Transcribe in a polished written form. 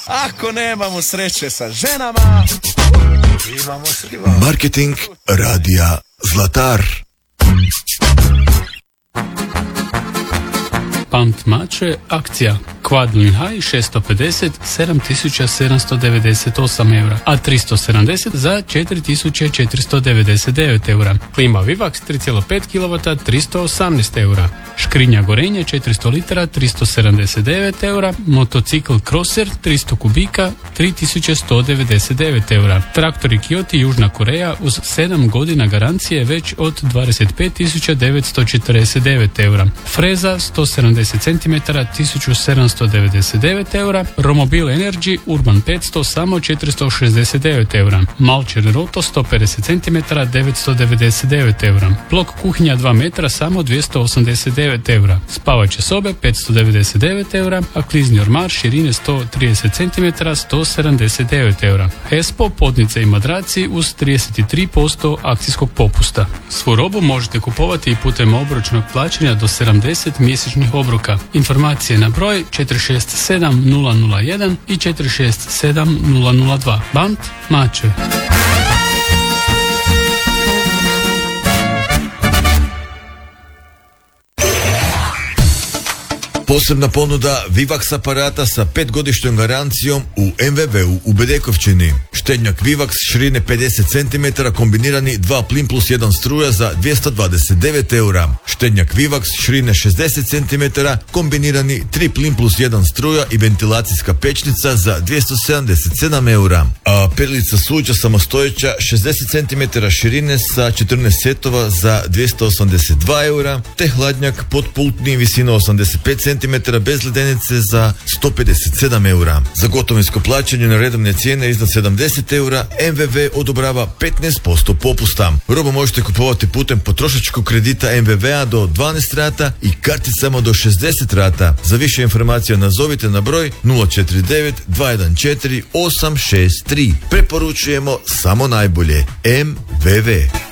Ako nemamo sreće sa ženama, imamo sriva. Marketing radija Zlatar. Pamt Mače, akcija Kvadlin High 650 7798 eura, a 370 za 4499 eura. Klima Vivax 3,5 kW 318 eura. Škrinja gorenje 400 litara 379 eura. Motocikl Crosser 300 kubika 3199 eura. Traktori Kiyoti Južna Koreja uz 7 godina garancije već od 25.949 eura. Freza 170 cm 1799 eura. Romobil Energy Urban 500 samo 469 eura. Malcher Roto 150 cm 999 eura. Blok kuhinja 2 metra samo 289 eura. Spavaće sobe 599 eura, a klizni ormar širine 130 cm 179 eura. Espo podnice i madraci uz 33% akcijskog popusta. Svu robu možete kupovati i putem obročnog plaćanja do 70 mjesečnih obroka. Informacije na broj 467001 i 467002. Bant Mače. Posebna ponuda Vivax aparata sa 5-godišnjom garancijom u MVV-u u Bedekovčini. Štednjak Vivax širine 50 cm kombinirani 2 plin plus 1 struja za 229 eura. Štednjak Vivax širine 60 cm kombinirani 3 plin plus 1 struja i ventilacijska pečnica za 277 eura. A perilica suđa samostojeća 60 cm širine sa 14 setova za 282 eura, te hladnjak potpultni visine 85 cm bez ledenice za 157 eura. Za gotovinsko plaćanje na redovne cijene iznad 70 eura MVV odobrava 15% popusta. Robu možete kupovati putem potrošačkog kredita MVV-a do 12 rata i karticama do 60 rata. Za više informacija nazovite na broj 049 214 863. Preporučujemo samo najbolje. MVV.